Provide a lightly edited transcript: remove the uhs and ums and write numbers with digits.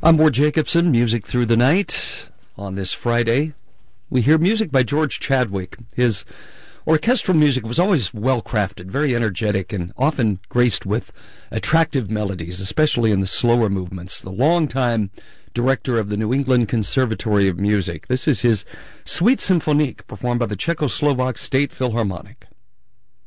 I'm Ward Jacobson, Music Through the Night. On this Friday, we hear music by George Chadwick. His orchestral music was always well-crafted, very energetic, and often graced with attractive melodies, especially in the slower movements. The longtime director of the New England Conservatory of Music. This is his Suite Symphonique, performed by the Czechoslovak State Philharmonic.